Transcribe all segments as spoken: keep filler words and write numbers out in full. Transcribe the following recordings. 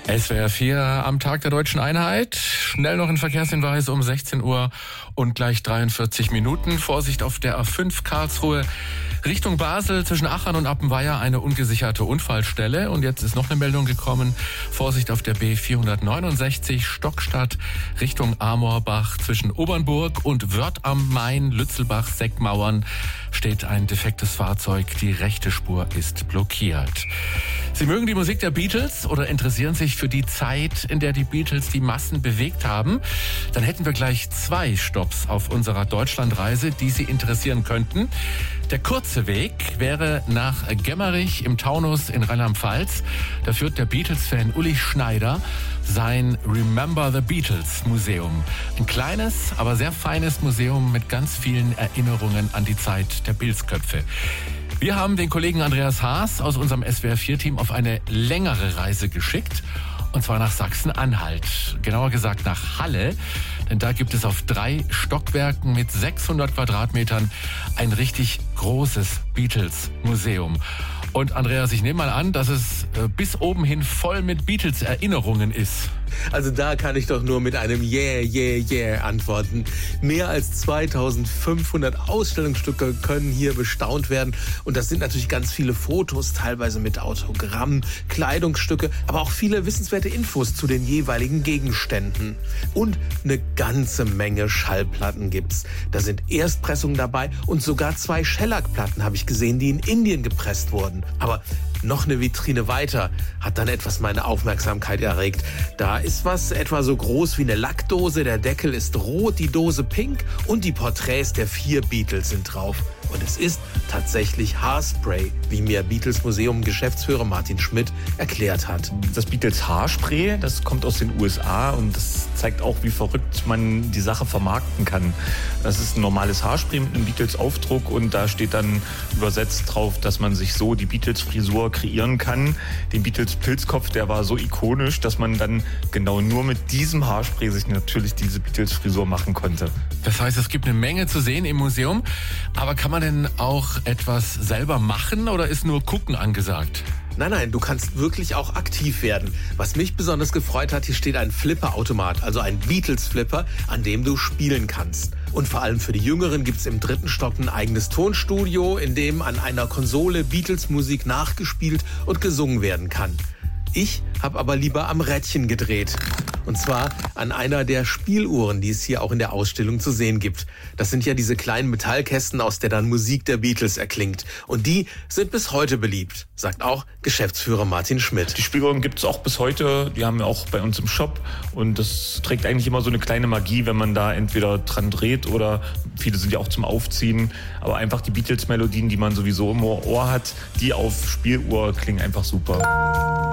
S W R vier am Tag der Deutschen Einheit. Schnell noch ein Verkehrshinweis um sechzehn Uhr und gleich dreiundvierzig Minuten. Vorsicht auf der A fünf Karlsruhe Richtung Basel zwischen Achern und Appenweier eine ungesicherte Unfallstelle. Und jetzt ist noch eine Meldung gekommen. Vorsicht auf der B vierhundertneunundsechzig Stockstadt Richtung Amorbach zwischen Obernburg und Wörth am Main, Lützelbach, Seckmauern steht ein defektes Fahrzeug. Die rechte Spur ist blockiert. Sie mögen die Musik der Beatles oder interessieren sich für die Zeit, in der die Beatles die Massen bewegt haben? Dann hätten wir gleich zwei Stopps auf unserer Deutschlandreise, die Sie interessieren könnten. Der kurze Weg wäre nach Gemmerich im Taunus in Rheinland-Pfalz. Da führt der Beatles-Fan Uli Schneider sein Remember the Beatles Museum. Ein kleines, aber sehr feines Museum mit ganz vielen Erinnerungen an die Zeit der Pilzköpfe. Wir haben den Kollegen Andreas Haas aus unserem S W R vier Team auf eine längere Reise geschickt. Und zwar nach Sachsen-Anhalt. Genauer gesagt nach Halle. Denn da gibt es auf drei Stockwerken mit sechshundert Quadratmetern ein richtig großes Beatles-Museum. Und Andreas, ich nehme mal an, dass es bis oben hin voll mit Beatles-Erinnerungen ist. Also da kann ich doch nur mit einem Yeah, yeah, yeah antworten. Mehr als zweitausendfünfhundert Ausstellungsstücke können hier bestaunt werden. Und das sind natürlich ganz viele Fotos, teilweise mit Autogramm, Kleidungsstücke, aber auch viele wissenswerte Infos zu den jeweiligen Gegenständen. Und eine ganze Menge Schallplatten gibt's. Da sind Erstpressungen dabei und sogar zwei Shellac-Platten habe ich gesehen, die in Indien gepresst wurden. Aber noch eine Vitrine weiter hat dann etwas meine Aufmerksamkeit erregt. Da ist was etwa so groß wie eine Lackdose, der Deckel ist rot, die Dose pink und die Porträts der vier Beatles sind drauf. Und es ist tatsächlich Haarspray, wie mir Beatles Museum Geschäftsführer Martin Schmidt erklärt hat. Das Beatles Haarspray, das kommt aus den U S A und das zeigt auch, wie verrückt man die Sache vermarkten kann. Das ist ein normales Haarspray mit einem Beatles-Aufdruck und da steht dann übersetzt drauf, dass man sich so die Beatles-Frisur kreieren kann. Den Beatles-Pilzkopf, der war so ikonisch, dass man dann genau nur mit diesem Haarspray sich natürlich diese Beatles-Frisur machen konnte. Das heißt, es gibt eine Menge zu sehen im Museum, aber kann man denn auch etwas selber machen oder ist nur gucken angesagt? Nein, nein, du kannst wirklich auch aktiv werden. Was mich besonders gefreut hat, hier steht ein Flipper-Automat, also ein Beatles-Flipper, an dem du spielen kannst. Und vor allem für die Jüngeren gibt's im dritten Stock ein eigenes Tonstudio, in dem an einer Konsole Beatles-Musik nachgespielt und gesungen werden kann. Ich habe aber lieber am Rädchen gedreht. Und zwar an einer der Spieluhren, die es hier auch in der Ausstellung zu sehen gibt. Das sind ja diese kleinen Metallkästen, aus der dann Musik der Beatles erklingt. Und die sind bis heute beliebt, sagt auch Geschäftsführer Martin Schmidt. Die Spieluhren gibt es auch bis heute. Die haben wir auch bei uns im Shop. Und das trägt eigentlich immer so eine kleine Magie, wenn man da entweder dran dreht oder viele sind ja auch zum Aufziehen. Aber einfach die Beatles-Melodien, die man sowieso im Ohr hat, die auf Spieluhr klingen einfach super.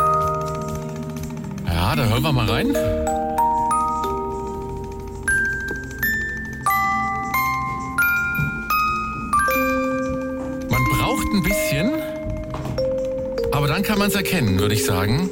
Ja, da hören wir mal rein. Man braucht ein bisschen, aber dann kann man es erkennen, würde ich sagen.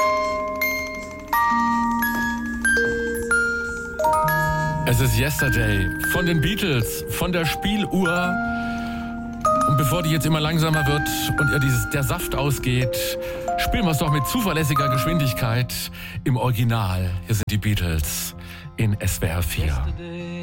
Es ist Yesterday von den Beatles, von der Spieluhr. Und bevor die jetzt immer langsamer wird und ihr dieses, der Saft ausgeht, spielen wir es doch mit zuverlässiger Geschwindigkeit im Original. Hier sind die Beatles in S W R vier.